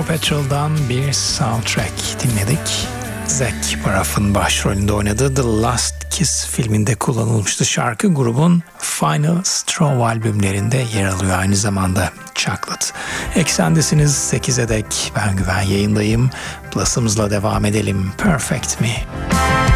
Petrol'dan bir soundtrack dinledik. Zac Braff'ın başrolünde oynadığı The Last Kiss filminde kullanılmıştı şarkı. Grubun Final Straw albümlerinde yer alıyor aynı zamanda Chocolate. Eksendesiniz 8'e dek. Ben Güven yayındayım. Plus'ımızla devam edelim. Perfect Me.